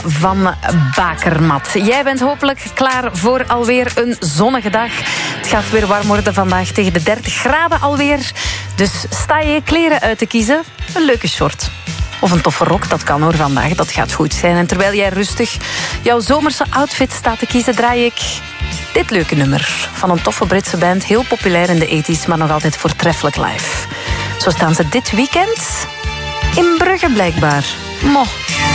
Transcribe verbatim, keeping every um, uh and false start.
van Bakermat. Jij bent hopelijk klaar voor alweer een zonnige dag. Het gaat weer warm worden vandaag, tegen de dertig graden alweer. Dus sta je kleren uit te kiezen? Een leuke short. Of een toffe rok, dat kan hoor vandaag. Dat gaat goed zijn. En terwijl jij rustig jouw zomerse outfit staat te kiezen, draai ik dit leuke nummer van een toffe Britse band. Heel populair in de tachtiger, maar nog altijd voortreffelijk live. Zo staan ze dit weekend in Brugge blijkbaar. Mo.